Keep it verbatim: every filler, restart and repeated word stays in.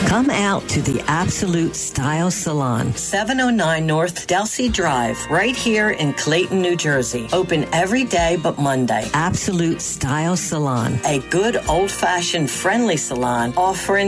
Come out to the Absolute Style Salon, seven oh nine North Delsey Drive, right here in Clayton, New Jersey. Open every day but Monday. Absolute Style Salon, a good old-fashioned friendly salon offering